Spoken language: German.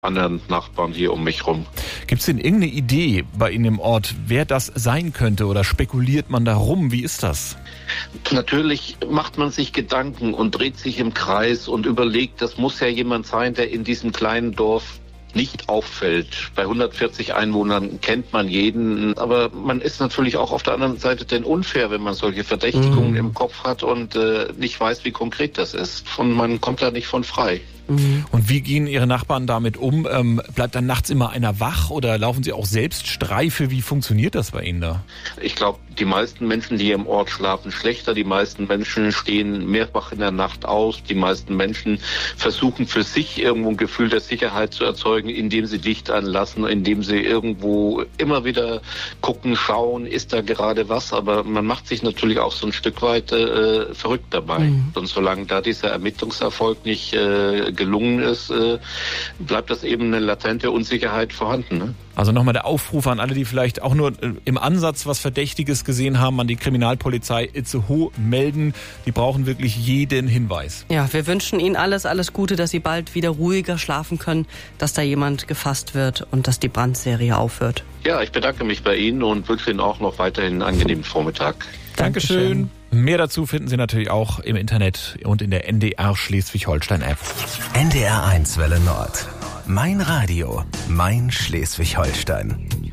anderen Nachbarn hier um mich rum. Gibt es denn irgendeine Idee bei Ihnen im Ort, wer das sein könnte, oder spekuliert man da rum? Wie ist das? Natürlich macht man sich Gedanken und dreht sich im Kreis und überlegt, das muss ja jemand sein, der in diesem kleinen Dorf nicht auffällt. Bei 140 Einwohnern kennt man jeden, aber man ist natürlich auch auf der anderen Seite denn unfair, wenn man solche Verdächtigungen im Kopf hat und nicht weiß, wie konkret das ist. Und man kommt da nicht von frei. Und wie gehen Ihre Nachbarn damit um? Bleibt dann nachts immer einer wach oder laufen Sie auch selbst Streife? Wie funktioniert das bei Ihnen da? Ich glaube, die meisten Menschen, die hier im Ort schlafen, schlechter. Die meisten Menschen stehen mehrfach in der Nacht aus. Die meisten Menschen versuchen für sich irgendwo ein Gefühl der Sicherheit zu erzeugen, indem sie Licht anlassen, indem sie irgendwo immer wieder gucken, schauen, ist da gerade was. Aber man macht sich natürlich auch so ein Stück weit verrückt dabei. Und solange da dieser Ermittlungserfolg nicht gelungen ist, bleibt das eben eine latente Unsicherheit vorhanden. Ne? Also nochmal der Aufruf an alle, die vielleicht auch nur im Ansatz was Verdächtiges gesehen haben, an die Kriminalpolizei Itzehoe melden. Die brauchen wirklich jeden Hinweis. Ja, wir wünschen Ihnen alles Gute, dass Sie bald wieder ruhiger schlafen können, dass da jemand gefasst wird und dass die Brandserie aufhört. Ja, ich bedanke mich bei Ihnen und wünsche Ihnen auch noch weiterhin einen angenehmen Vormittag. Dankeschön. Mehr dazu finden Sie natürlich auch im Internet und in der NDR Schleswig-Holstein-App. NDR 1 Welle Nord. Mein Radio, mein Schleswig-Holstein.